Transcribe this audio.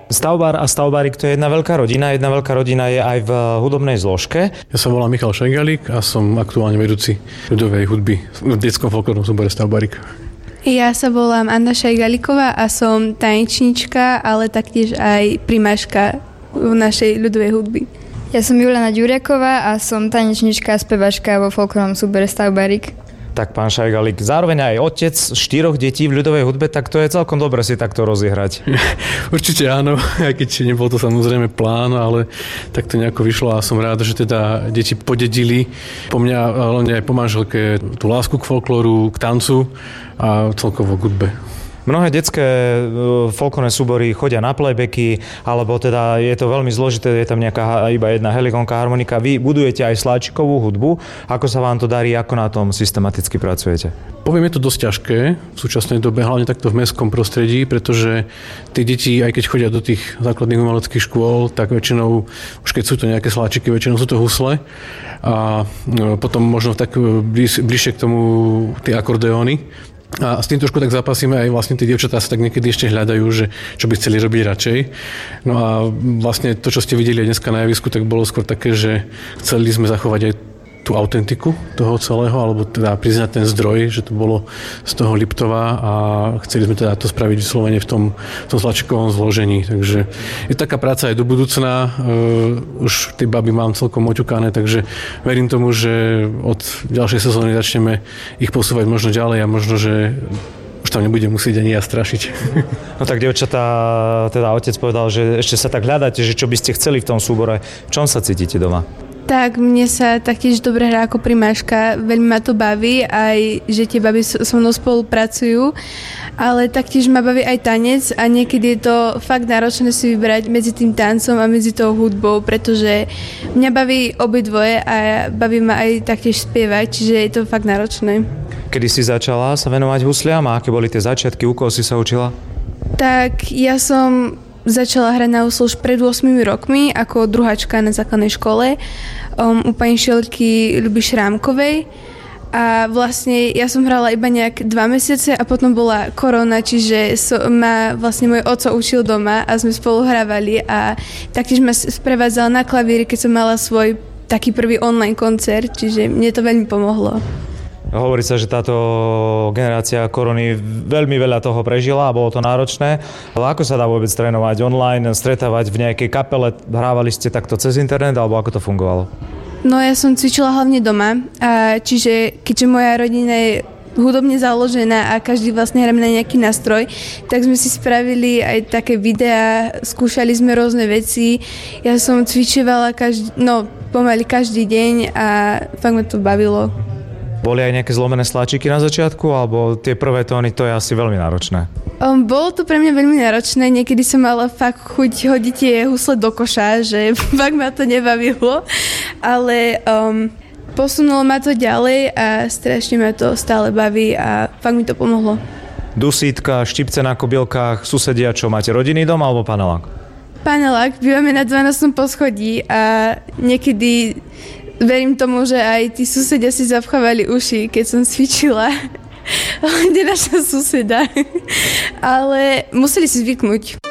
Stavbár a stavbárik to je jedna veľká rodina. Jedna veľká rodina je aj v hudobnej zložke. Ja sa volám Michal Šajgalík a som aktuálne vedúci ľudovej hudby v detskom folklórnom súbore Stavbárik. Ja sa volám Anna Šajgalíková a som tanečnička, ale taktiež aj primáška v našej ľudovej hudby. Ja som Juliana Ďuriaková a som tanečnička a spevačka vo folklórnom súbore Stavbárik. Tak pán Šajgalík, zároveň aj otec 4 detí v ľudovej hudbe, tak to je celkom dobre si takto rozihrať. Určite áno, aj keď nebol to samozrejme plán, ale tak to nejako vyšlo a som rád, že teda deti podedili po mňa, hlavne aj po manželke, tú lásku k folklóru, k tancu a celkovo k hudbe. Mnohé detské folklórne súbory chodia na playbacky, alebo teda je to veľmi zložité, je tam nejaká iba jedna helikonka, harmonika. Vy budujete aj sláčikovú hudbu. Ako sa vám to darí, ako na tom systematicky pracujete? Poviem, je to dosť ťažké v súčasnej dobe, hlavne takto v mestskom prostredí, pretože tí deti, aj keď chodia do tých základných umeleckých škôl, tak väčšinou, už keď sú to nejaké sláčiky, väčšinou sú to husle a potom možno tak bližšie k tomu tie akordeóny. A s tým trošku tak zápasíme, aj vlastne tí dievčatá sa tak niekedy ešte hľadajú, že čo by chceli robiť radšej. No a vlastne to, čo ste videli dneska na javisku, tak bolo skôr také, že chceli sme zachovať aj tú autentiku toho celého, alebo teda priznať ten zdroj, že to bolo z toho Liptova a chceli sme teda to spraviť vyslovene v tom sláčikovom zložení. Takže je taká práca aj do budúcna. Už tie baby mám celkom oťukané, takže verím tomu, že od ďalšej sezóny začneme ich posúvať možno ďalej a možno, že už tam nebudem musieť ani ja strašiť. No tak, dievčatá, teda otec povedal, že ešte sa tak hľadáte, že čo by ste chceli v tom súbore. V čom sa cítite doma? Tak, mne sa taktiež dobre hrá ako primáška, veľmi ma to baví, aj že tie baby so mnou spolupracujú, ale taktiež ma baví aj tanec a niekedy je to fakt náročné si vybrať medzi tým tancom a medzi tou hudbou, pretože mňa baví obidvoje a baví ma aj taktiež spievať, čiže je to fakt náročné. Kedy si začala sa venovať husliam a aké boli tie začiatky, u koho si sa učila? Tak, ja som začala hrať na husle už pred 8 rokmi ako druháčka na základnej škole u pani Šelky Ľuby Šrámkovej a vlastne ja som hrala iba nejak 2 mesiace a potom bola korona, čiže ma vlastne môj oco učil doma a sme spolu hrávali a taktiež ma sprevádzala na klavíri, keď som mala svoj taký prvý online koncert, čiže mne to veľmi pomohlo. Hovorí sa, že táto generácia korony veľmi veľa toho prežila a bolo to náročné. Ale ako sa dá vôbec trénovať online, stretávať v nejakej kapele? Hrávali ste takto cez internet alebo ako to fungovalo? No ja som cvičila hlavne doma, čiže keďže moja rodina je hudobne založená a každý vlastne hráme na nejaký nástroj, tak sme si spravili aj také videá, skúšali sme rôzne veci. Ja som cvičovala pomaly každý deň a fakt ma to bavilo. Boli aj nejaké zlomené sláčiky na začiatku, alebo tie prvé tóny, to je asi veľmi náročné? Bolo to pre mňa veľmi náročné, niekedy som mala fakt chuť hodiť tie husle do koša, že fakt ma to nebavilo, ale posunulo ma to ďalej a strašne ma to stále baví a fakt mi to pomohlo. Dusítka, štipce na kobielkách, susedia, čo máte, rodinný dom alebo panelák? Panelák, bývame na 12. poschodí a niekedy verím tomu, že aj tí susedia si zapchávali uši, keď som cvičila. Kde naša suseda. Ale museli si zvyknúť.